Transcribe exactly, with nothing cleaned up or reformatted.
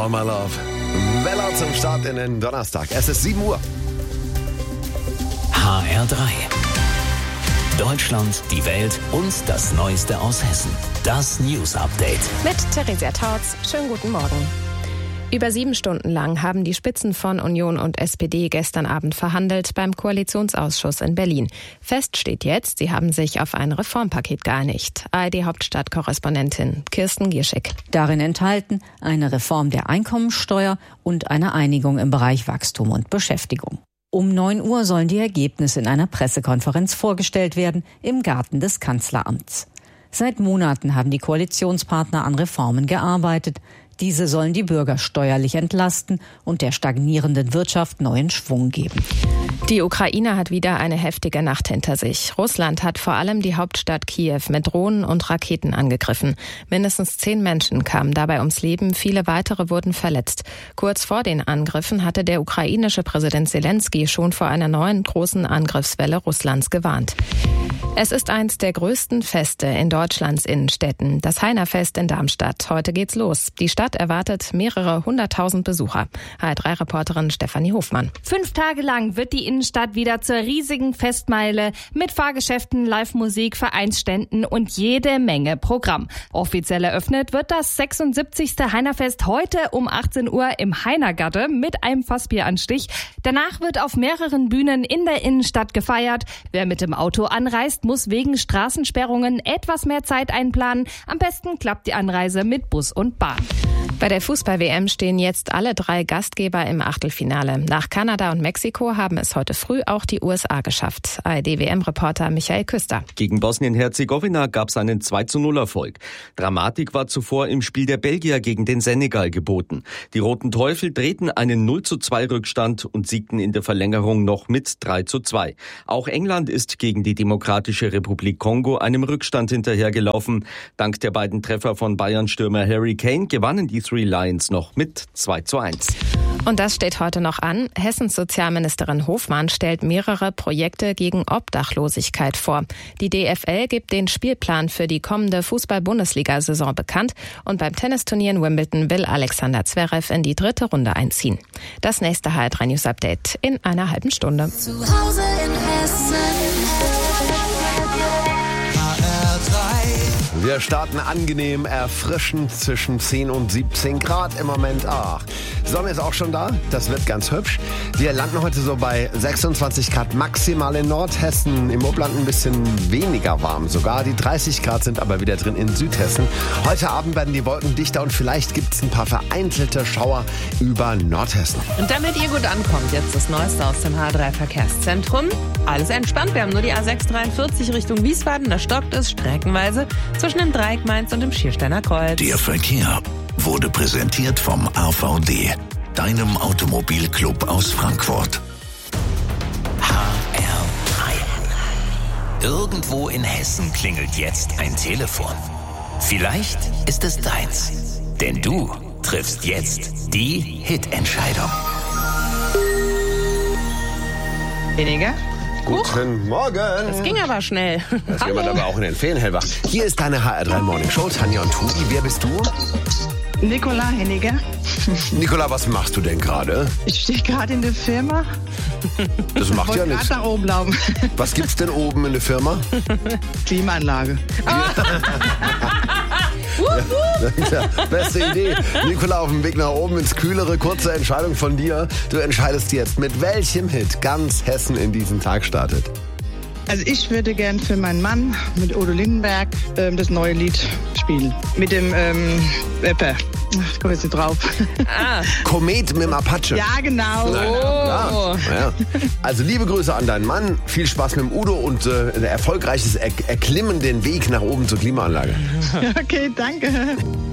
All My Love. Weller zum Start in den Donnerstag. Es ist sieben Uhr. H R drei. Deutschland, die Welt und das Neueste aus Hessen. Das News Update. Mit Theresia Tautz. Schönen guten Morgen. Über sieben Stunden lang haben die Spitzen von Union und S P D gestern Abend verhandelt beim Koalitionsausschuss in Berlin. Fest steht jetzt, sie haben sich auf ein Reformpaket geeinigt. A R D-Hauptstadt-Korrespondentin Kirsten Gierschik. Darin enthalten eine Reform der Einkommensteuer und eine Einigung im Bereich Wachstum und Beschäftigung. Um neun Uhr sollen die Ergebnisse in einer Pressekonferenz vorgestellt werden im Garten des Kanzleramts. Seit Monaten haben die Koalitionspartner an Reformen gearbeitet. Diese sollen die Bürger steuerlich entlasten und der stagnierenden Wirtschaft neuen Schwung geben. Die Ukraine hat wieder eine heftige Nacht hinter sich. Russland hat vor allem die Hauptstadt Kiew mit Drohnen und Raketen angegriffen. Mindestens zehn Menschen kamen dabei ums Leben, viele weitere wurden verletzt. Kurz vor den Angriffen hatte der ukrainische Präsident Zelensky schon vor einer neuen großen Angriffswelle Russlands gewarnt. Es ist eins der größten Feste in Deutschlands Innenstädten, das Heinerfest in Darmstadt. Heute geht's los. Die Stadt erwartet mehrere hunderttausend Besucher. H R drei Reporterin Stefanie Hofmann. Fünf Tage lang wird die Innenstadt wieder zur riesigen Festmeile mit Fahrgeschäften, Live-Musik, Vereinsständen und jede Menge Programm. Offiziell eröffnet wird das sechsundsiebzigste Heinerfest heute um achtzehn Uhr im Heinergatte mit einem Fassbieranstich. Danach wird auf mehreren Bühnen in der Innenstadt gefeiert. Wer mit dem Auto anreist, muss wegen Straßensperrungen etwas mehr Zeit einplanen. Am besten klappt die Anreise mit Bus und Bahn. Bei der Fußball-W M stehen jetzt alle drei Gastgeber im Achtelfinale. Nach Kanada und Mexiko haben es heute früh auch die U S A geschafft. A R D-W M-Reporter Michael Küster. Gegen Bosnien-Herzegowina gab es einen zwei zu null Erfolg. Dramatik war zuvor im Spiel der Belgier gegen den Senegal geboten. Die Roten Teufel drehten einen null zu zwei Rückstand und siegten in der Verlängerung noch mit drei zu zwei. Auch England ist gegen die Demokratische Republik Kongo einem Rückstand hinterhergelaufen. Dank der beiden Treffer von Bayern-Stürmer Harry Kane gewannen die Three Lions noch mit zwei zu eins. Und das steht heute noch an. Hessens Sozialministerin Hofmann stellt mehrere Projekte gegen Obdachlosigkeit vor. Die D F L gibt den Spielplan für die kommende Fußball-Bundesliga-Saison bekannt. Und beim Tennisturnier in Wimbledon will Alexander Zverev in die dritte Runde einziehen. Das nächste H R drei News Update in einer halben Stunde. Zu Hause in Hessen. Wir starten angenehm erfrischend zwischen zehn und siebzehn Grad im Moment. Ach, Sonne ist auch schon da. Das wird ganz hübsch. Wir landen heute so bei sechsundzwanzig Grad maximal in Nordhessen. Im Obland ein bisschen weniger warm sogar. Die dreißig Grad sind aber wieder drin in Südhessen. Heute Abend werden die Wolken dichter und vielleicht gibt es ein paar vereinzelte Schauer über Nordhessen. Und damit ihr gut ankommt, jetzt das Neueste aus dem H drei Verkehrszentrum. Alles entspannt. Wir haben nur die A sechs dreiundvierzig Richtung Wiesbaden. Da stockt es streckenweise zwischen dem Dreieck Mainz und dem Schiersteiner Kreuz. Der Verkehr wurde präsentiert vom A V D, deinem Automobilclub aus Frankfurt. H R drei. Irgendwo in Hessen klingelt jetzt ein Telefon. Vielleicht ist es deins, denn du triffst jetzt die Hitentscheidung. Weniger? Guten Morgen. Das ging aber schnell. Das geht aber auch in den Ferien hellwach. Hier ist deine H R drei Morning Show. Tanja und Tobi, wer bist du? Nicola Henniger. Nicola, was machst du denn gerade? Ich stehe gerade in der Firma. Das macht ja Und nichts. gerade nach oben laufen. Was gibt's denn oben in der Firma? Klimaanlage. Ja, beste Idee. Nicola auf dem Weg nach oben ins Kühlere. Kurze Entscheidung von dir. Du entscheidest jetzt, mit welchem Hit ganz Hessen in diesen Tag startet. Also ich würde gern für meinen Mann mit Udo Lindenberg ähm, das neue Lied spielen. Mit dem ähm, Rapper. Ach, ich komme jetzt nicht drauf. Ah. Komet mit dem Apache. Ja, genau. Oh. Ja, ja. Also liebe Grüße an deinen Mann. Viel Spaß mit dem Udo und äh, ein erfolgreiches er- Erklimmen den Weg nach oben zur Klimaanlage. Okay, danke.